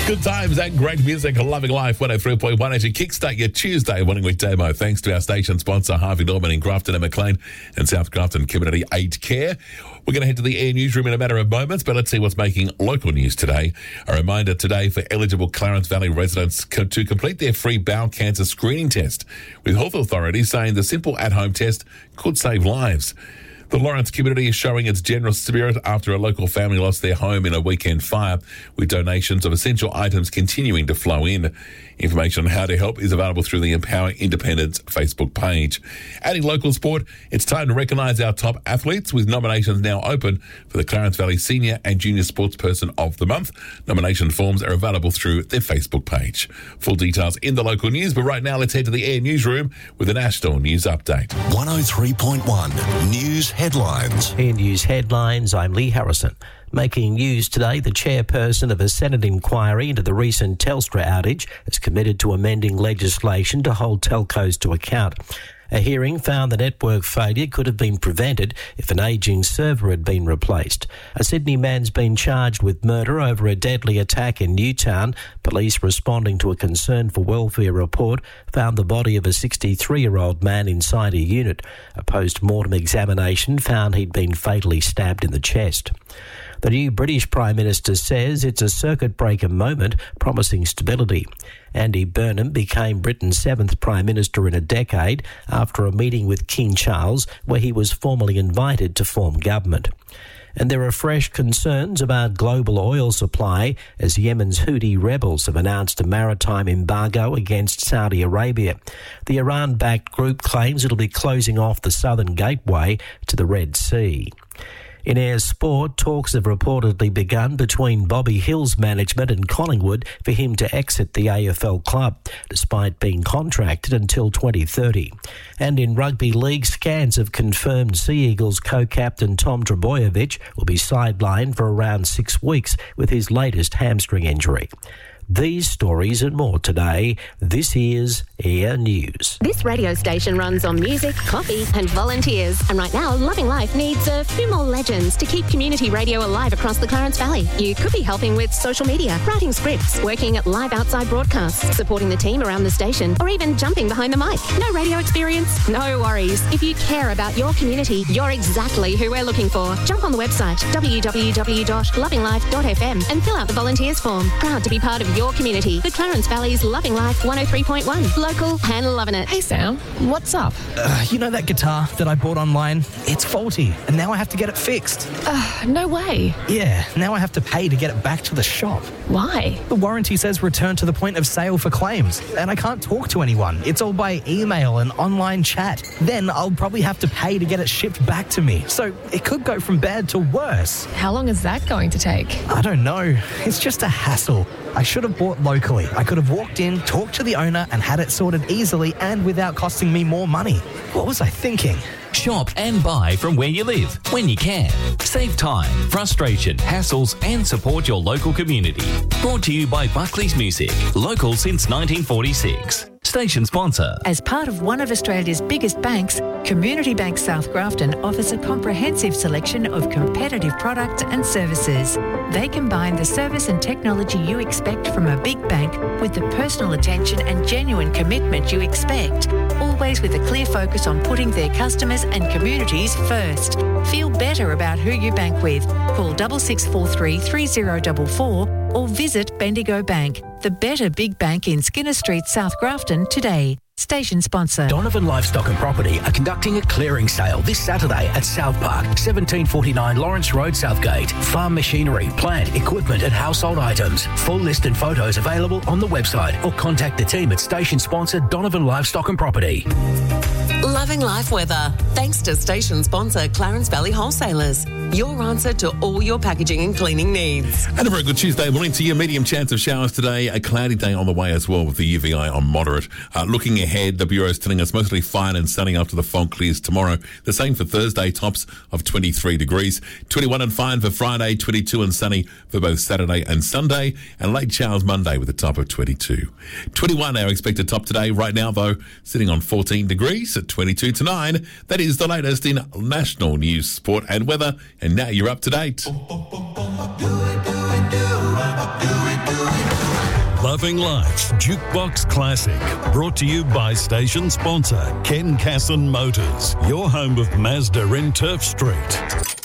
Good times and great music, Loving Life 103.1 as you kickstart your Tuesday morning with Demo. Thanks to our station sponsor, Harvey Norman in Grafton and Maclean and South Grafton Community Aged Care. We're going to head to the Air Newsroom in a matter of moments, but let's see what's making local news today. A reminder today for eligible Clarence Valley residents to complete their free bowel cancer screening test, with health authorities saying the simple at-home test could save lives. The Lawrence community is showing its generous spirit after a local family lost their home in a weekend fire, with donations of essential items continuing to flow in. Information on how to help is available through the Empower Independence Facebook page. Adding local sport, it's time to recognise our top athletes, with nominations now open for the Clarence Valley Senior and Junior Sportsperson of the Month. Nomination forms are available through their Facebook page. Full details in the local news, but right now let's head to the Air Newsroom with a national news update. 103.1 News Headlines. In News Headlines, I'm Lee Harrison. Making news today, the chairperson of a Senate inquiry into the recent Telstra outage has committed to amending legislation to hold telcos to account. A hearing found the network failure could have been prevented if an ageing server had been replaced. A Sydney man's been charged with murder over a deadly attack in Newtown. Police responding to a concern for welfare report found the body of a 63-year-old man inside a unit. A post-mortem examination found he'd been fatally stabbed in the chest. The new British Prime Minister says it's a circuit breaker moment, promising stability. Andy Burnham became Britain's 7th Prime Minister in a decade after a meeting with King Charles, where he was formally invited to form government. And there are fresh concerns about global oil supply as Yemen's Houthi rebels have announced a maritime embargo against Saudi Arabia. The Iran-backed group claims it'll be closing off the southern gateway to the Red Sea. In Air Sport, talks have reportedly begun between Bobby Hill's management and Collingwood for him to exit the AFL club, despite being contracted until 2030. And in rugby league, scans have confirmed Sea Eagles co-captain Tom Trbojevic will be sidelined for around 6 weeks with his latest hamstring injury. These stories and more today. This is Air News. This radio station runs on music, coffee and volunteers. And right now, Loving Life needs a few more legends to keep community radio alive across the Clarence Valley. You could be helping with social media, writing scripts, working at live outside broadcasts, supporting the team around the station, or even jumping behind the mic. No radio experience? No worries. If you care about your community, you're exactly who we're looking for. Jump on the website, www.lovinglife.fm, and fill out the volunteers form. Proud to be part of your community. The Clarence Valley's Loving Life 103.1. Local and loving it. Hey Sam, what's up? You know that guitar that I bought online? It's faulty, and now I have to get it fixed. No way. Yeah, now I have to pay to get it back to the shop. Why? The warranty says return to the point of sale for claims, and I can't talk to anyone. It's all by email and online chat. Then I'll probably have to pay to get it shipped back to me. So it could go from bad to worse. How long is that going to take? I don't know. It's just a hassle. I should have bought locally. I could have walked in, talked to the owner and had it sorted easily and without costing me more money. What was I thinking? Shop and buy from where you live, when you can. Save time, frustration, hassles and support your local community. Brought to you by Buckley's Music, local since 1946. Station sponsor. As part of one of Australia's biggest banks, Community Bank South Grafton offers a comprehensive selection of competitive products and services. They combine the service and technology you expect from a big bank with the personal attention and genuine commitment you expect, always with a clear focus on putting their customers and communities first. Feel better about who you bank with. Call 6643 3044 or visit Bendigo Bank, the better big bank in Skinner Street, South Grafton, today. Station sponsor. Donovan Livestock and Property are conducting a clearing sale this Saturday at South Park, 1749 Lawrence Road, Southgate. Farm machinery, plant, equipment and household items. Full list and photos available on the website or contact the team at station sponsor Donovan Livestock and Property. Loving Life weather. Thanks to station sponsor Clarence Valley Wholesalers. Your answer to all your packaging and cleaning needs. And a very good Tuesday morning to you. Medium chance of showers today. A cloudy day on the way as well with the UVI on moderate. Looking ahead, the Bureau is telling us mostly fine and sunny after the fog clears tomorrow. The same for Thursday, tops of 23 degrees. 21 and fine for Friday, 22 and sunny for both Saturday and Sunday. And late showers Monday with a top of 22. 21 our expected top today. Right now, though, sitting on 14 degrees at 22 to 9. That is the latest in national news, sport and weather. And now you're up to date. Loving Life's Jukebox Classic, brought to you by station sponsor Ken Casson Motors, your home of Mazda in Turf Street.